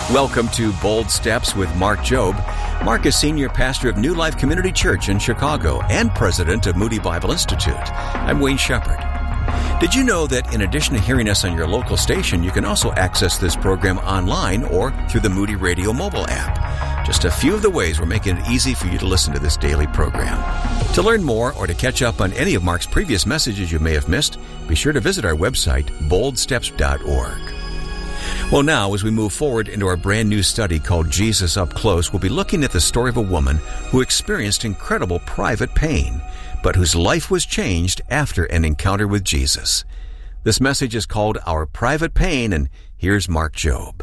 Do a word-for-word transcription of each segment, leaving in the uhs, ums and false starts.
Welcome to Bold Steps with Mark Jobe. Mark is senior pastor of New Life Community Church in Chicago and president of Moody Bible Institute. I'm Wayne Shepherd. Did you know that in addition to hearing us on your local station, you can also access this program online or through the Moody Radio mobile app? Just a few of the ways we're making it easy for you to listen to this daily program. To learn more or to catch up on any of Mark's previous messages you may have missed, be sure to visit our website, bold steps dot org. Well, now, as we move forward into our brand new study called Jesus Up Close, we'll be looking at the story of a woman who experienced incredible private pain, but whose life was changed after an encounter with Jesus. This message is called Our Private Pain, and here's Mark Jobe.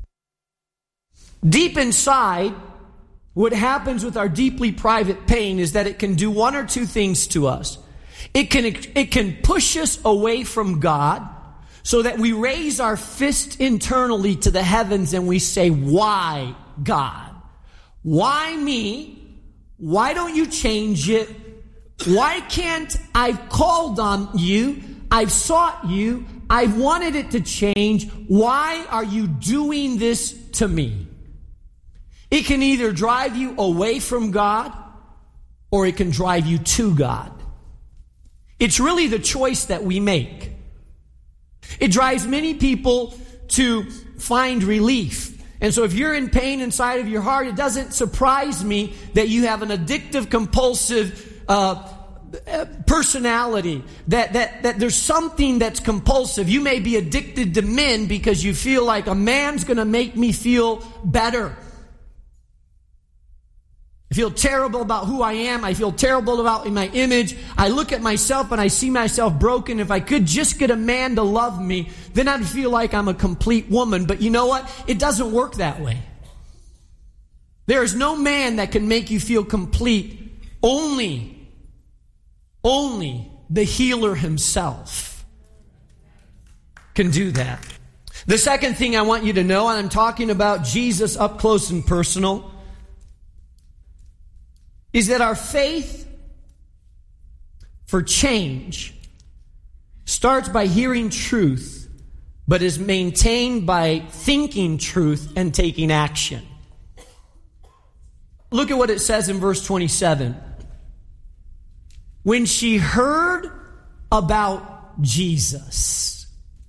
Deep inside, what happens with our deeply private pain is that it can do one or two things to us. It can, it can push us away from God, so that we raise our fist internally to the heavens and we say, why, God? Why me? Why don't you change it? Why can't I've called on you? I've sought you. I've wanted it to change. Why are you doing this to me? It can either drive you away from God or it can drive you to God. It's really the choice that we make. It drives many people to find relief. And so if you're in pain inside of your heart, it doesn't surprise me that you have an addictive, compulsive uh, personality, that, that, that there's something that's compulsive. You may be addicted to men because you feel like a man's going to make me feel better. I feel terrible about who I am. I feel terrible about my image. I look at myself and I see myself broken. If I could just get a man to love me, then I'd feel like I'm a complete woman. But you know what? It doesn't work that way. There is no man that can make you feel complete. Only, only the healer himself can do that. The second thing I want you to know, and I'm talking about Jesus up close and personal, is that our faith for change starts by hearing truth, but is maintained by thinking truth and taking action. Look at what it says in verse twenty-seven. When she heard about Jesus.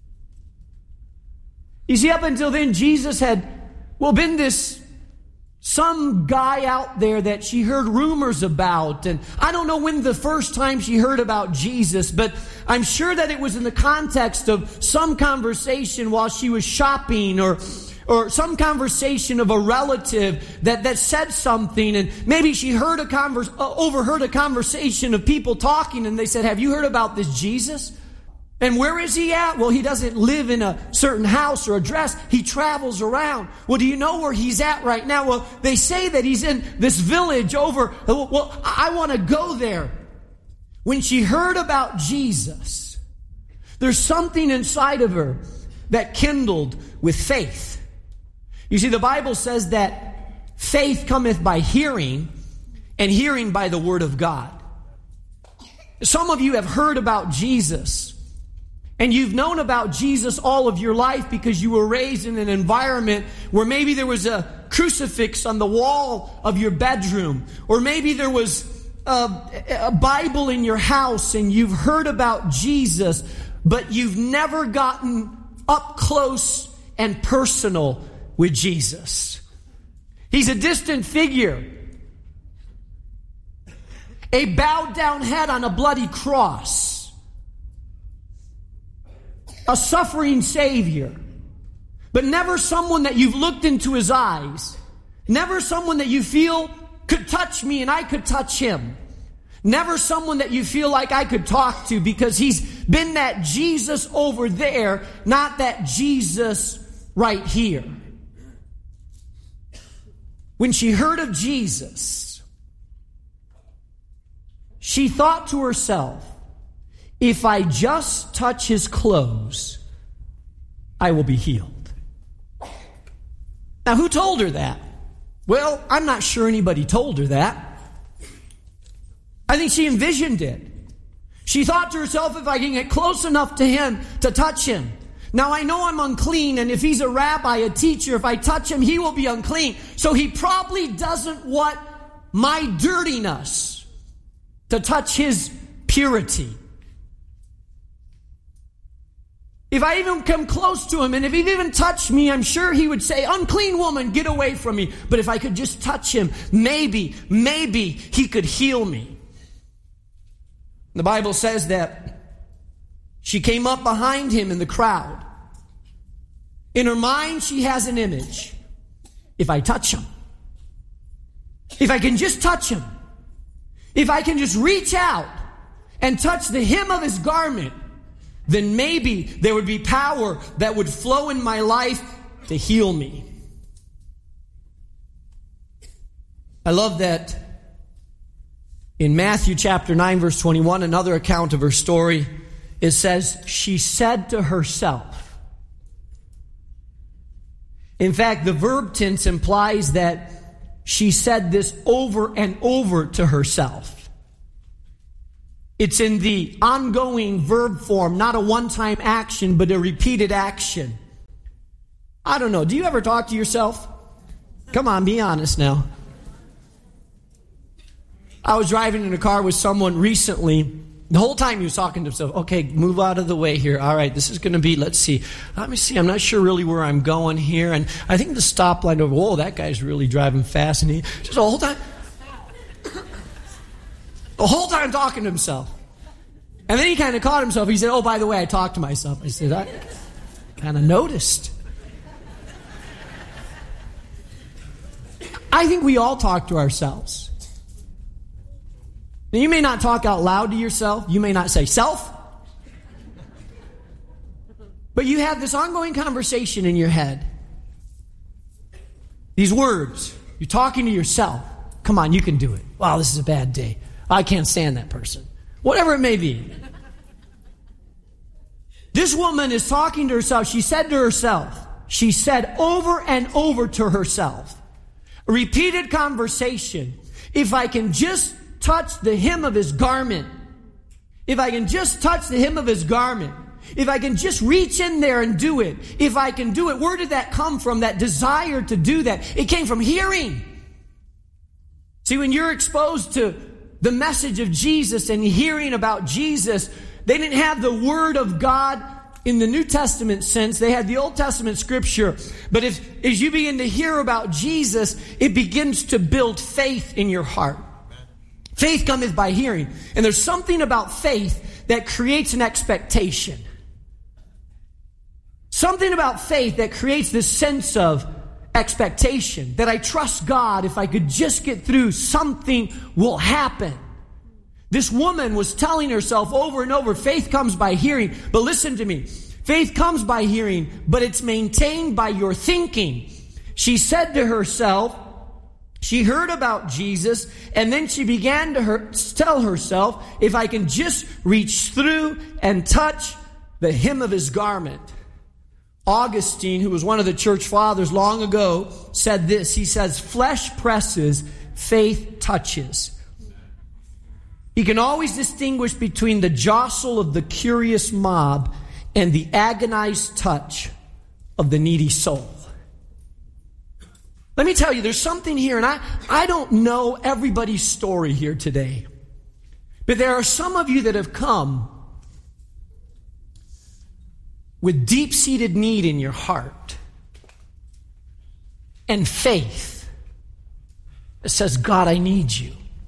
You see, up until then, Jesus had, well, been this some guy out there that she heard rumors about. And I don't know when the first time she heard about Jesus, but I'm sure that it was in the context of some conversation while she was shopping, or or some conversation of a relative that, that said something, and maybe she heard a converse, uh, overheard a conversation of people talking, and they said, have you heard about this Jesus? And where is he at? Well, he doesn't live in a certain house or address. He travels around. Well, do you know where he's at right now? Well, they say that he's in this village over. Well, I want to go there. When she heard about Jesus, there's something inside of her that kindled with faith. You see, the Bible says that faith cometh by hearing, and hearing by the word of God. Some of you have heard about Jesus. And you've known about Jesus all of your life because you were raised in an environment where maybe there was a crucifix on the wall of your bedroom, or maybe there was a, a Bible in your house and you've heard about Jesus, but you've never gotten up close and personal with Jesus. He's a distant figure, a bowed down head on a bloody cross, a suffering Savior, but never someone that you've looked into his eyes, never someone that you feel could touch me and I could touch him, never someone that you feel like I could talk to, because he's been that Jesus over there, not that Jesus right here. When she heard of Jesus, she thought to herself, if I just touch his clothes, I will be healed. Now, who told her that? Well, I'm not sure anybody told her that. I think she envisioned it. She thought to herself, if I can get close enough to him to touch him, Now I know I'm unclean, and if he's a rabbi, a teacher, if I touch him, he will be unclean. So he probably doesn't want my dirtiness to touch his purity. If I even come close to him, and if he even touched me, I'm sure he would say, unclean woman, get away from me. But if I could just touch him, maybe, maybe he could heal me. The Bible says that she came up behind him in the crowd. In her mind, she has an image. If I touch him, if I can just touch him, if I can just reach out and touch the hem of his garment, then maybe there would be power that would flow in my life to heal me. I love that in Matthew chapter nine, verse twenty-one, another account of her story, it says, she said to herself. In fact, the verb tense implies that she said this over and over to herself. It's in the ongoing verb form, not a one-time action, but a repeated action. I don't know. Do you ever talk to yourself? Come on, be honest now. I was driving in a car with someone recently. The whole time he was talking to himself. Okay, move out of the way here. All right, this is going to be, let's see. Let me see. I'm not sure really where I'm going here. And I think the stoplight over, whoa, that guy's really driving fast. And he just the whole time. The whole time talking to himself. And then he kind of caught himself. He said, oh, by the way, I talked to myself. I said, I kind of noticed. I think we all talk to ourselves. Now, you may not talk out loud to yourself. You may not say, self. But you have this ongoing conversation in your head. These words. You're talking to yourself. Come on, you can do it. Wow, this is a bad day. I can't stand that person. Whatever it may be. This woman is talking to herself. She said to herself, she said over and over to herself, a repeated conversation. If I can just touch the hem of his garment, if I can just touch the hem of his garment, if I can just reach in there and do it, if I can do it, where did that come from, that desire to do that? It came from hearing. See, when you're exposed to the message of Jesus and hearing about Jesus, they didn't have the Word of God in the New Testament sense. They had the Old Testament Scripture. But if, as you begin to hear about Jesus, it begins to build faith in your heart. Faith cometh by hearing. And there's something about faith that creates an expectation. Something about faith that creates this sense of expectation, that I trust God. If I could just get through, something will happen. This woman was telling herself over and over, faith comes by hearing. But listen to me, faith comes by hearing, but it's maintained by your thinking. She said to herself, she heard about Jesus, and then she began to her, tell herself, if I can just reach through and touch the hem of his garment. Augustine, who was one of the church fathers long ago, said this. He says, flesh presses, faith touches. He can always distinguish between the jostle of the curious mob and the agonized touch of the needy soul. Let me tell you, there's something here, and I, I don't know everybody's story here today. But there are some of you that have come with deep-seated need in your heart and faith that says, God, I need you.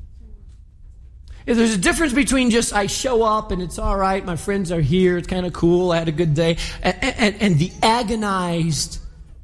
If there's a difference between just I show up and it's all right, my friends are here, it's kind of cool, I had a good day, and, and, and the agonized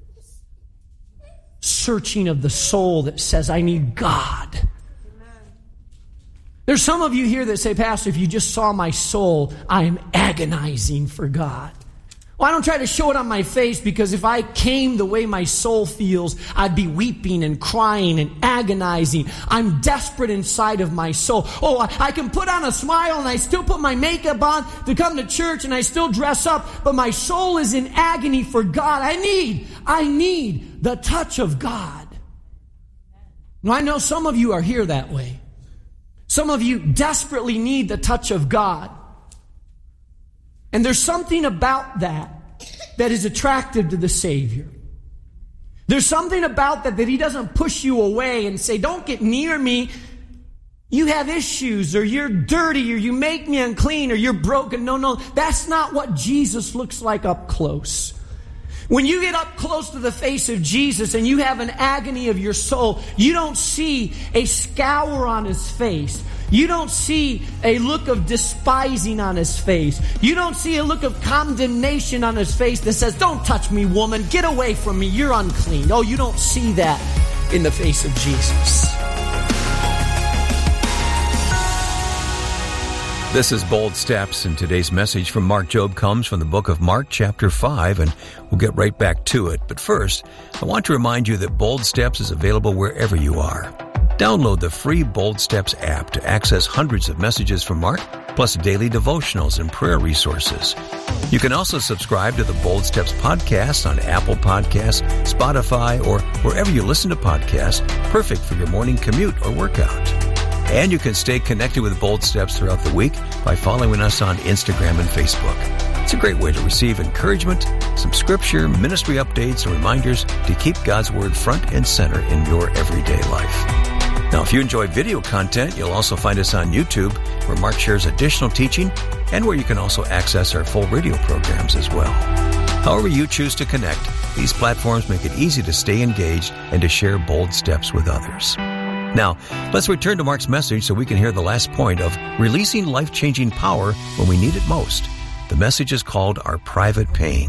searching of the soul that says, I need God. There's some of you here that say, Pastor, if you just saw my soul, I am agonizing for God. Well, I don't try to show it on my face, because if I came the way my soul feels, I'd be weeping and crying and agonizing. I'm desperate inside of my soul. Oh, I, I can put on a smile and I still put my makeup on to come to church and I still dress up, but my soul is in agony for God. I need, I need the touch of God. Now, I know some of you are here that way. Some of you desperately need the touch of God. And there's something about that that is attractive to the Savior. There's something about that that he doesn't push you away and say, don't get near me. You have issues, or you're dirty, or you make me unclean, or you're broken. No, no, that's not what Jesus looks like up close. When you get up close to the face of Jesus and you have an agony of your soul, you don't see a scour on his face. You don't see a look of despising on his face. You don't see a look of condemnation on his face that says, don't touch me, woman. Get away from me. You're unclean. Oh, you don't see that in the face of Jesus. This is Bold Steps, and today's message from Mark Jobe comes from the book of Mark chapter five, and we'll get right back to it. But first, I want to remind you that Bold Steps is available wherever you are. Download the free Bold Steps app to access hundreds of messages from Mark, plus daily devotionals and prayer resources. You can also subscribe to the Bold Steps podcast on Apple Podcasts, Spotify, or wherever you listen to podcasts, perfect for your morning commute or workout. And you can stay connected with Bold Steps throughout the week by following us on Instagram and Facebook. It's a great way to receive encouragement, some scripture, ministry updates, and reminders to keep God's Word front and center in your everyday life. Now, if you enjoy video content, you'll also find us on YouTube, where Mark shares additional teaching and where you can also access our full radio programs as well. However you choose to connect, these platforms make it easy to stay engaged and to share Bold Steps with others. Now, let's return to Mark's message so we can hear the last point of releasing life-changing power when we need it most. The message is called Our Private Pain.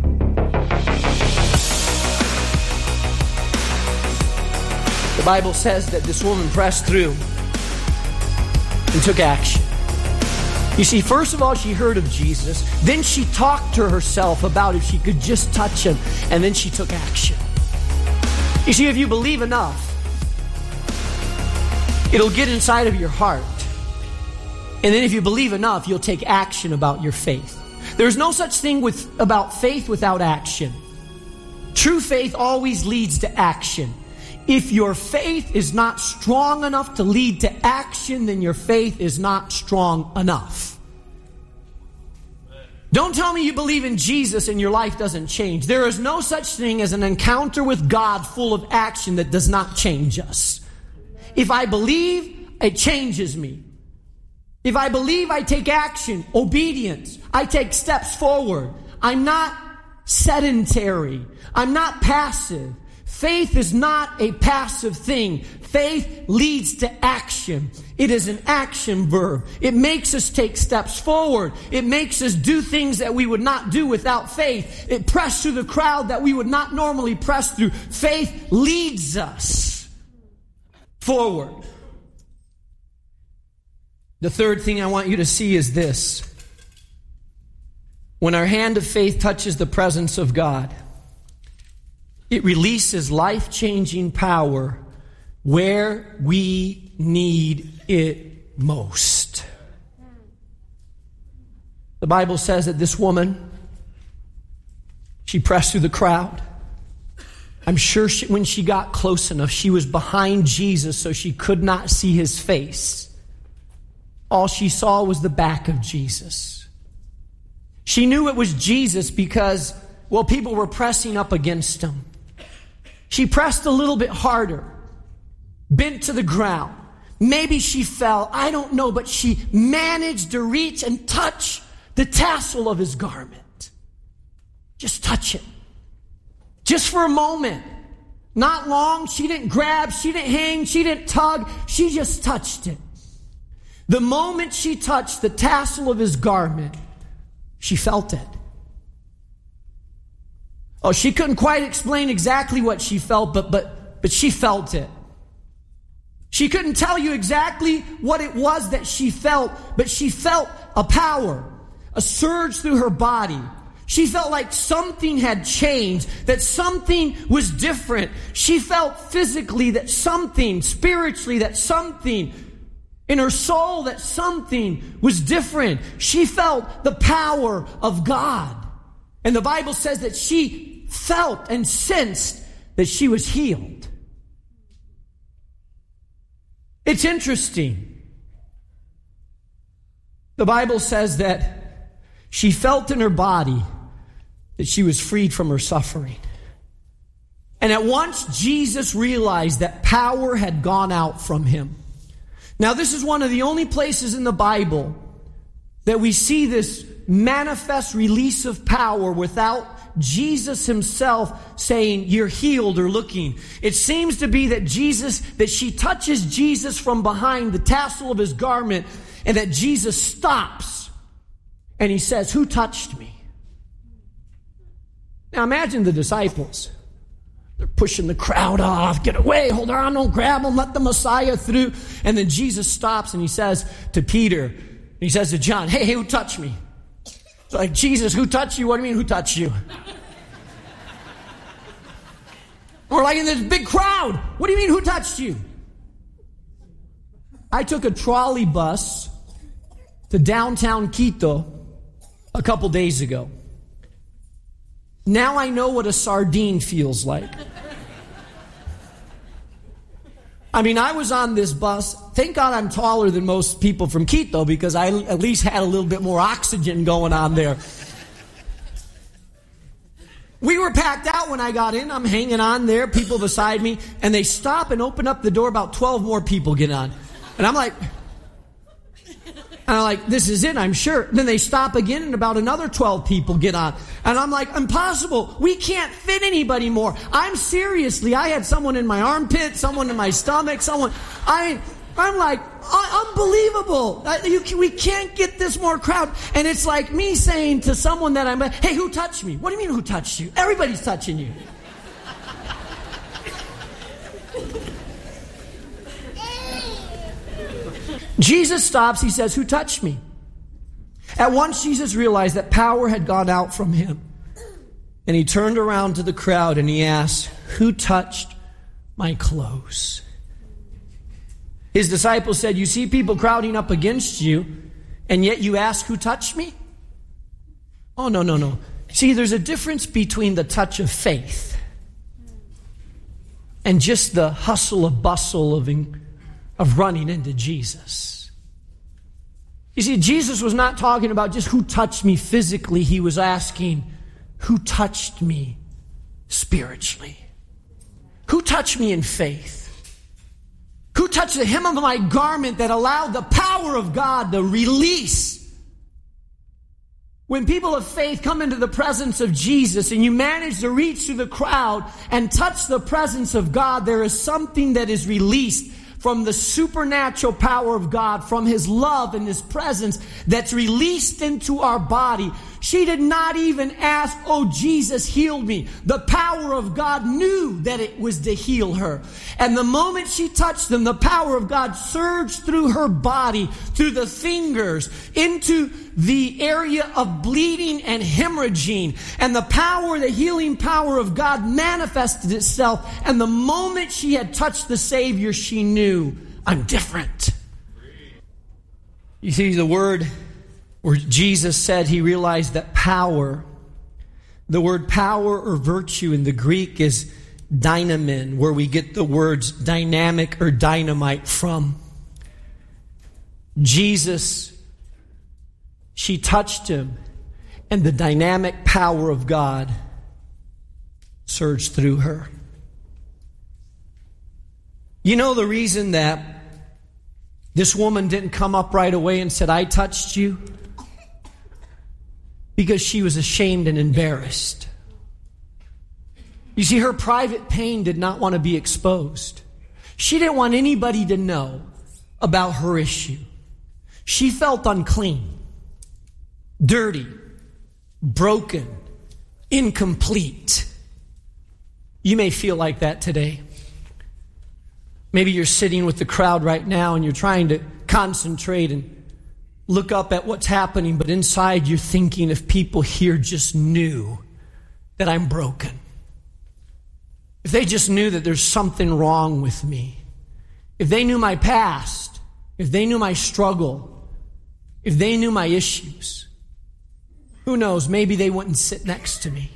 The Bible says that this woman pressed through and took action. You see, first of all, she heard of Jesus. Then she talked to herself about if she could just touch him. And then she took action. You see, if you believe enough, it'll get inside of your heart. And then if you believe enough, you'll take action about your faith. There's no such thing with about faith without action. True faith always leads to action. If your faith is not strong enough to lead to action, then your faith is not strong enough. Don't tell me you believe in Jesus and your life doesn't change. There is no such thing as an encounter with God full of action that does not change us. If I believe, it changes me. If I believe, I take action, obedience. I take steps forward. I'm not sedentary. I'm not passive. Faith is not a passive thing. Faith leads to action. It is an action verb. It makes us take steps forward. It makes us do things that we would not do without faith. It press through the crowd that we would not normally press through. Faith leads us forward. The third thing I want you to see is this. When our hand of faith touches the presence of God, it releases life-changing power where we need it most. The Bible says that this woman, she pressed through the crowd. I'm sure she, when she got close enough, she was behind Jesus so she could not see his face. All she saw was the back of Jesus. She knew it was Jesus because, well, people were pressing up against him. She pressed a little bit harder, bent to the ground. Maybe she fell, I don't know, but she managed to reach and touch the tassel of his garment. Just touch it. Just for a moment. Not long. She didn't grab, she didn't hang, she didn't tug. She just touched it. The moment she touched the tassel of his garment, she felt it. Oh, she couldn't quite explain exactly what she felt, but but but she felt it. She couldn't tell you exactly what it was that she felt, but she felt a power, a surge through her body. She felt like something had changed, that something was different. She felt physically that something, spiritually that something, in her soul that something was different. She felt the power of God. And the Bible says that she felt and sensed that she was healed. It's interesting. The Bible says that she felt in her body that she was freed from her suffering. And at once Jesus realized that power had gone out from him. Now, this is one of the only places in the Bible that we see this manifest release of power without Jesus himself saying, "You're healed," or looking. It seems to be that Jesus, that she touches Jesus from behind the tassel of his garment, and that Jesus stops and he says, "Who touched me?" Now imagine the disciples. They're pushing the crowd off. "Get away, hold on, don't grab them, let the Messiah through." And then Jesus stops and he says to Peter, he says to John, "Hey, hey, who touched me?" It's like, "Jesus, who touched you? What do you mean, who touched you?" We're like in this big crowd. "What do you mean, who touched you?" I took a trolley bus to downtown Quito a couple days ago. Now I know what a sardine feels like. I mean, I was on this bus. Thank God I'm taller than most people from Quito, because I at least had a little bit more oxygen going on there. We were packed out when I got in. I'm hanging on there, people beside me, and they stop and open up the door. About twelve more people get on. And I'm like... And I'm like, this is it, I'm sure. Then they stop again, and about another twelve people get on. And I'm like, impossible. We can't fit anybody more. I'm seriously, I had someone in my armpit, someone in my stomach, someone... I, I'm like, unbelievable. You, we can't get this more crowd. And it's like me saying to someone that I'm... "Hey, who touched me?" "What do you mean, who touched you? Everybody's touching you." Jesus stops. He says, "Who touched me?" At once Jesus realized that power had gone out from him. And he turned around to the crowd and he asked, "Who touched my clothes?" His disciples said, "You see people crowding up against you, and yet you ask, 'Who touched me?'" Oh, no, no, no. See, there's a difference between the touch of faith and just the hustle and bustle of of running into Jesus. You see, Jesus was not talking about just who touched me physically. He was asking, who touched me spiritually? Who touched me in faith? Who touched the hem of my garment that allowed the power of God to release? When people of faith come into the presence of Jesus and you manage to reach through the crowd and touch the presence of God, there is something that is released from the supernatural power of God, from his love and his presence that's released into our body. She did not even ask, "Oh, Jesus, heal me." The power of God knew that it was to heal her. And the moment she touched them, the power of God surged through her body, through the fingers, into the area of bleeding and hemorrhaging. And the power, the healing power of God manifested itself. And the moment she had touched the Savior, she knew, "I'm different." You see, the word where Jesus said he realized that power, the word power or virtue in the Greek is dynamin, where we get the words dynamic or dynamite from. Jesus, she touched him, and the dynamic power of God surged through her. You know the reason that this woman didn't come up right away and said, "I touched you"? Because she was ashamed and embarrassed. You see, her private pain did not want to be exposed. She didn't want anybody to know about her issue. She felt unclean, dirty, broken, incomplete. You may feel like that today. Maybe you're sitting with the crowd right now and you're trying to concentrate and look up at what's happening, but inside you're thinking, if people here just knew that I'm broken, if they just knew that there's something wrong with me, if they knew my past, if they knew my struggle, if they knew my issues, who knows, maybe they wouldn't sit next to me.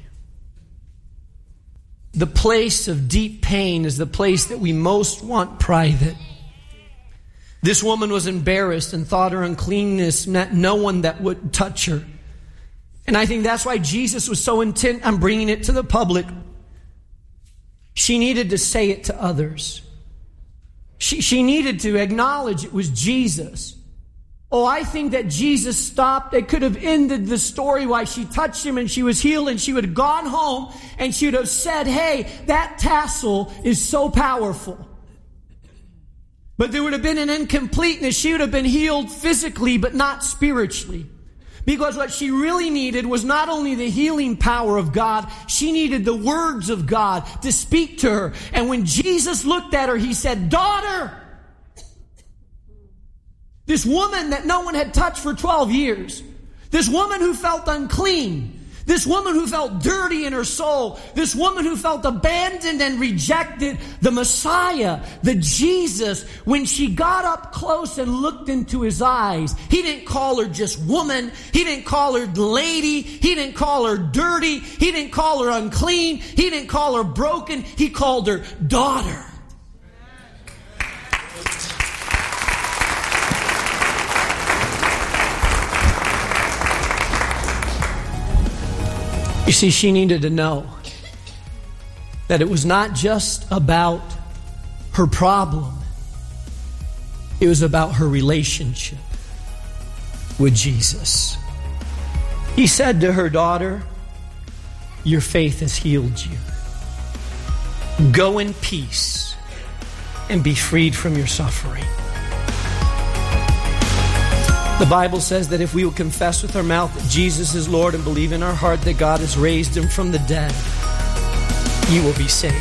The place of deep pain is the place that we most want private. This woman was embarrassed and thought her uncleanness meant no one that would touch her. And I think that's why Jesus was so intent on bringing it to the public. She needed to say it to others. She, she needed to acknowledge it was Jesus. Oh, I think that Jesus stopped. It could have ended the story while she touched him and she was healed, and she would have gone home and she would have said, hey, that tassel is so powerful. But there would have been an incompleteness. She would have been healed physically, but not spiritually. Because what she really needed was not only the healing power of God, she needed the words of God to speak to her. And when Jesus looked at her, he said, daughter, this woman that no one had touched for twelve years, this woman who felt unclean, this woman who felt dirty in her soul, this woman who felt abandoned and rejected, the Messiah, the Jesus, when she got up close and looked into his eyes, he didn't call her just woman, he didn't call her lady, he didn't call her dirty, he didn't call her unclean, he didn't call her broken, he called her daughter. You see, she needed to know that it was not just about her problem. It was about her relationship with Jesus. He said to her, daughter, your faith has healed you. Go in peace and be freed from your suffering. The Bible says that if we will confess with our mouth that Jesus is Lord and believe in our heart that God has raised him from the dead, you will be saved.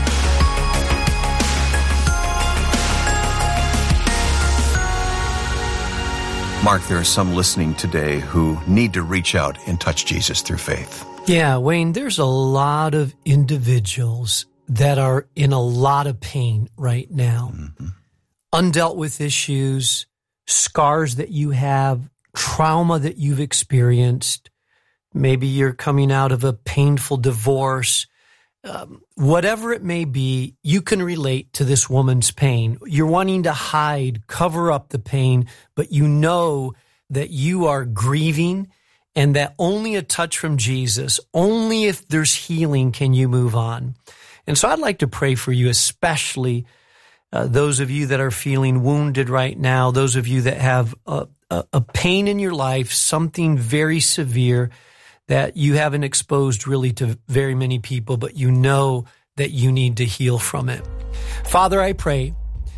Mark, there are some listening today who need to reach out and touch Jesus through faith. Yeah, Wayne, there's a lot of individuals that are in a lot of pain right now. Mm-hmm. Undealt with issues, scars that you have, trauma that you've experienced. Maybe you're coming out of a painful divorce. Um, whatever it may be, you can relate to this woman's pain. You're wanting to hide, cover up the pain, but you know that you are grieving and that only a touch from Jesus, only if there's healing can you move on. And so I'd like to pray for you, especially Uh, those of you that are feeling wounded right now, those of you that have a, a, a pain in your life, something very severe that you haven't exposed really to very many people, but you know that you need to heal from it. Father, I pray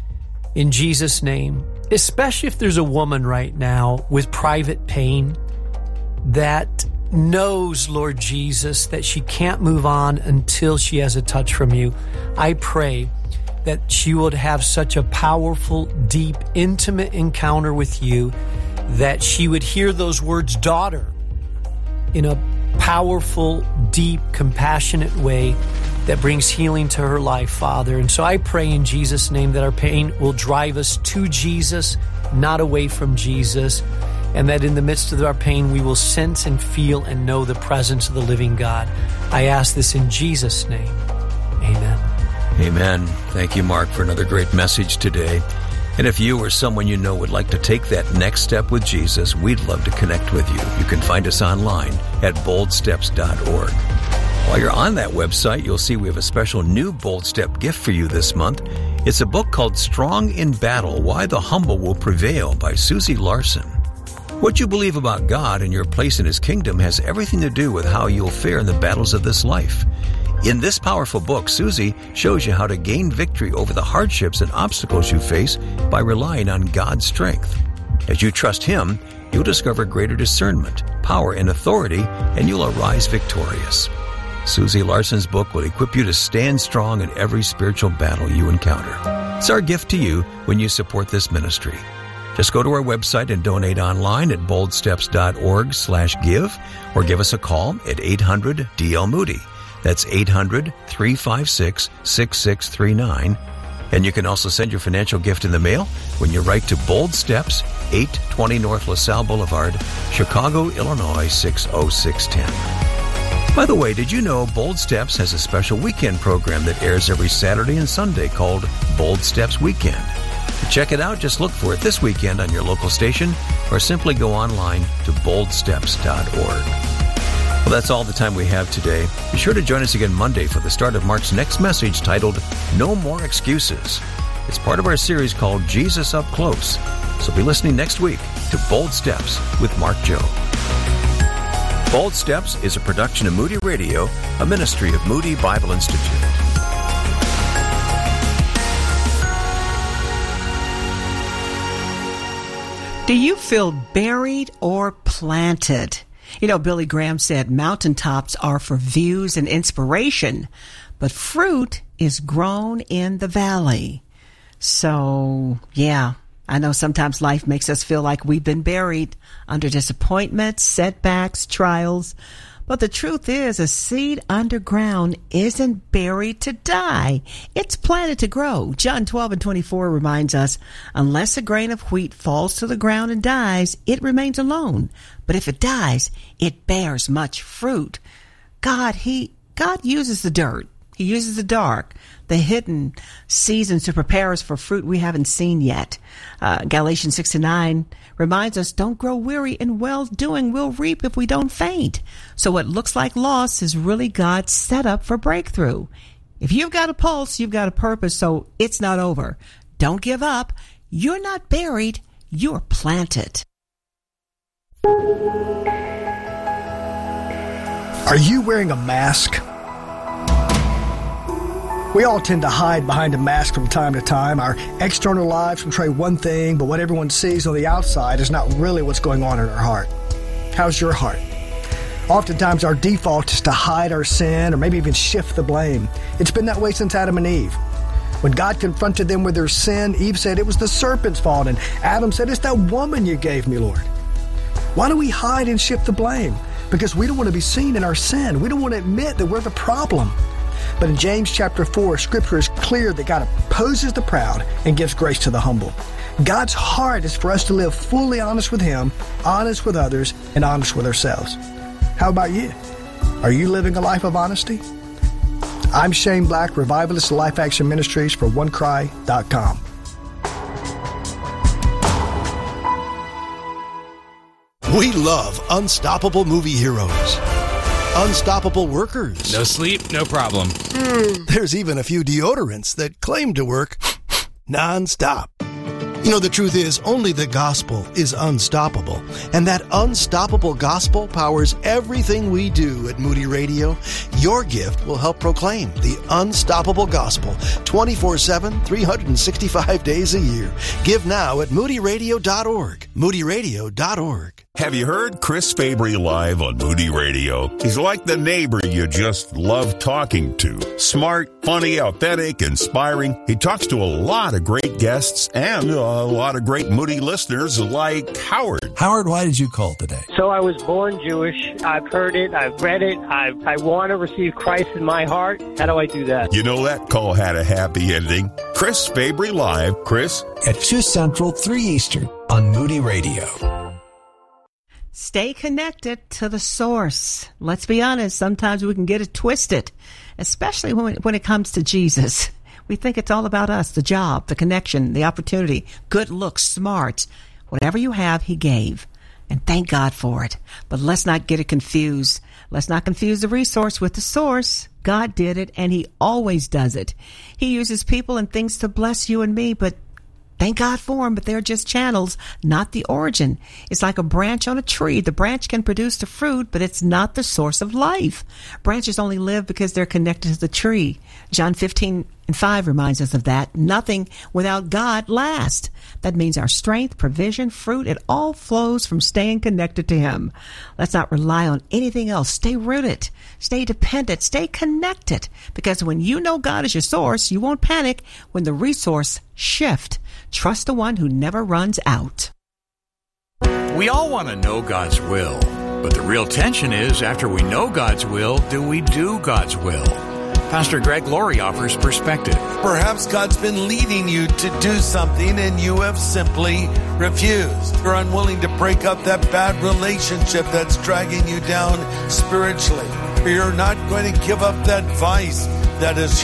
in Jesus' name, especially if there's a woman right now with private pain that knows, Lord Jesus, that she can't move on until she has a touch from you. I pray that she would have such a powerful, deep, intimate encounter with you, that she would hear those words, daughter, in a powerful, deep, compassionate way that brings healing to her life, Father. And so I pray in Jesus' name that our pain will drive us to Jesus, not away from Jesus, and that in the midst of our pain, we will sense and feel and know the presence of the living God. I ask this in Jesus' name. Amen. Amen. Thank you, Mark, for another great message today. And if you or someone you know would like to take that next step with Jesus, we'd love to connect with you. You can find us online at bold steps dot org. While you're on that website, you'll see we have a special new Bold Step gift for you this month. It's a book called Strong in Battle, Why the Humble Will Prevail by Susie Larson. What you believe about God and your place in His kingdom has everything to do with how you'll fare in the battles of this life. In this powerful book, Susie shows you how to gain victory over the hardships and obstacles you face by relying on God's strength. As you trust Him, you'll discover greater discernment, power, and authority, and you'll arise victorious. Susie Larson's book will equip you to stand strong in every spiritual battle you encounter. It's our gift to you when you support this ministry. Just go to our website and donate online at bold steps dot org slash give, or give us a call at eight hundred D L Moody. That's eight hundred, three five six, six six three nine. And you can also send your financial gift in the mail when you write to Bold Steps, eight twenty North LaSalle Boulevard, Chicago, Illinois, six oh six one oh. By the way, did you know Bold Steps has a special weekend program that airs every Saturday and Sunday called Bold Steps Weekend? To check it out, just look for it this weekend on your local station, or simply go online to bold steps dot org. Well, that's all the time we have today. Be sure to join us again Monday for the start of Mark's next message titled, No More Excuses. It's part of our series called Jesus Up Close. So be listening next week to Bold Steps with Mark Jobe. Bold Steps is a production of Moody Radio, a ministry of Moody Bible Institute. Do you feel buried or planted? You know, Billy Graham said mountaintops are for views and inspiration, but fruit is grown in the valley. So, yeah, I know sometimes life makes us feel like we've been buried under disappointments, setbacks, trials. But the truth is, a seed underground isn't buried to die. It's planted to grow. John twelve and twenty-four reminds us, unless a grain of wheat falls to the ground and dies, it remains alone. But if it dies, it bears much fruit. God, He, God uses the dirt. He uses the dark, the hidden seasons to prepare us for fruit we haven't seen yet. Uh, Galatians six to nine reminds us, don't grow weary in well-doing. We'll reap if we don't faint. So what looks like loss is really God's setup for breakthrough. If you've got a pulse, you've got a purpose, so it's not over. Don't give up. You're not buried. You're planted. Are you wearing a mask? We all tend to hide behind a mask from time to time. Our external lives portray one thing, but what everyone sees on the outside is not really what's going on in our heart. How's your heart? Oftentimes our default is to hide our sin or maybe even shift the blame. It's been that way since Adam and Eve. When God confronted them with their sin, Eve said it was the serpent's fault, and Adam said, it's that woman you gave me, Lord. Why do we hide and shift the blame? Because we don't want to be seen in our sin. We don't want to admit that we're the problem. But in James chapter four, Scripture is clear that God opposes the proud and gives grace to the humble. God's heart is for us to live fully honest with Him, honest with others, and honest with ourselves. How about you? Are you living a life of honesty? I'm Shane Black, Revivalist of Life Action Ministries for one cry dot com. We love unstoppable movie heroes. Unstoppable workers. No sleep, no problem. Mm, there's even a few deodorants that claim to work nonstop. You know, the truth is, only the gospel is unstoppable. And that unstoppable gospel powers everything we do at Moody Radio. Your gift will help proclaim the unstoppable gospel twenty-four seven, three hundred sixty-five days a year. Give now at moody radio dot org. moody radio dot org. Have you heard Chris Fabry live on Moody Radio? He's like the neighbor you just love talking to. Smart, funny, authentic, inspiring. He talks to a lot of great guests and a lot of great Moody listeners like Howard. Howard, why did you call today? So I was born Jewish. I've heard it. I've read it. I I want to receive Christ in my heart. How do I do that? You know that call had a happy ending. Chris Fabry live. Chris? At two Central, three Eastern on Moody Radio. Stay connected to the source. Let's be honest, sometimes we can get it twisted, especially when, when it comes to Jesus. We think it's all about us, the job, the connection, the opportunity, good looks, smarts. Whatever you have, He gave. And thank God for it. But let's not get it confused. Let's not confuse the resource with the source. God did it, and He always does it. He uses people and things to bless you and me, but thank God for them, but they're just channels, not the origin. It's like a branch on a tree. The branch can produce the fruit, but it's not the source of life. Branches only live because they're connected to the tree. John fifteen and five reminds us of that. Nothing without God lasts. That means our strength, provision, fruit, it all flows from staying connected to Him. Let's not rely on anything else. Stay rooted, stay dependent, stay connected. Because when you know God is your source, you won't panic when the resource shifts. Trust the one who never runs out. We all want to know God's will, but the real tension is, after we know God's will, do we do God's will? Pastor Greg Laurie offers perspective. Perhaps God's been leading you to do something and you have simply refused. You're unwilling to break up that bad relationship that's dragging you down spiritually. You're not going to give up that vice that is